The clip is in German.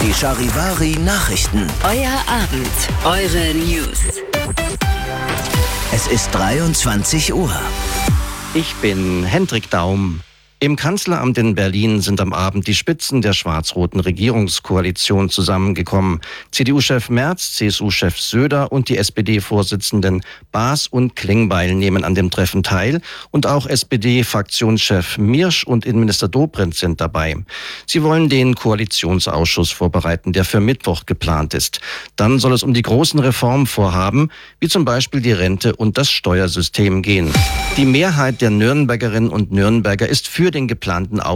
Die Charivari Nachrichten. Euer Abend, eure News. Es ist 23 Uhr. Ich bin Hendrik Daum. Im Kanzleramt in Berlin sind am Abend die Spitzen der schwarz-roten Regierungskoalition zusammengekommen. CDU-Chef Merz, CSU-Chef Söder und die SPD-Vorsitzenden Baas und Klingbeil nehmen an dem Treffen teil. Und auch SPD-Fraktionschef Miersch und Innenminister Dobrindt sind dabei. Sie wollen den Koalitionsausschuss vorbereiten, der für Mittwoch geplant ist. Dann soll es um die großen Reformvorhaben, wie zum Beispiel die Rente und das Steuersystem gehen. Die Mehrheit der Nürnbergerinnen und Nürnberger ist für den geplanten